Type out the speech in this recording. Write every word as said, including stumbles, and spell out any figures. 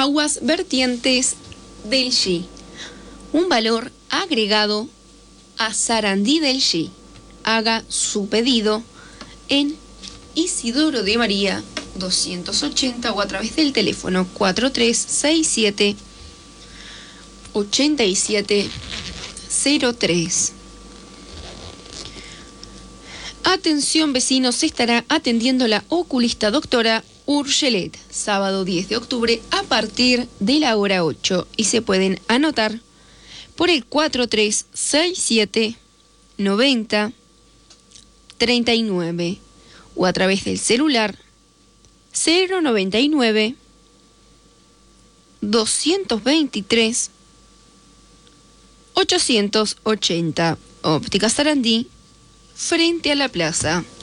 aguas vertientes del G. Un valor agregado a Sarandí del G. Haga su pedido en Isidoro de María doscientos ochenta o a través del teléfono cuatro tres seis siete ocho siete cero tres. Atención vecinos, se estará atendiendo la oculista doctora Urgelet, sábado diez de octubre a partir de la hora ocho, y se pueden anotar por el cuatro tres seis siete noventa treinta y nueve o a través del celular cero noventa y nueve doscientos veintitrés ochocientos ochenta. Óptica Sarandí, frente a la plaza.